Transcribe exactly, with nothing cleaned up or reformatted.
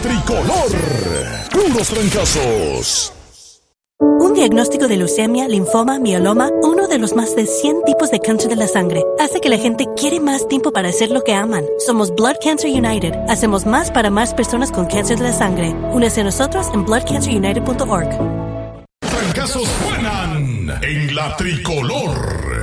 Tricolor. Puros trancazos. Un diagnóstico de leucemia, linfoma, mieloma, uno de los más de cien tipos de cáncer de la sangre, hace que la gente quiere más tiempo para hacer lo que aman. Somos Blood Cancer United. Hacemos más para más personas con cáncer de la sangre. Únese a nosotros en blood cancer united punto org. Trancazos suenan en la Tricolor.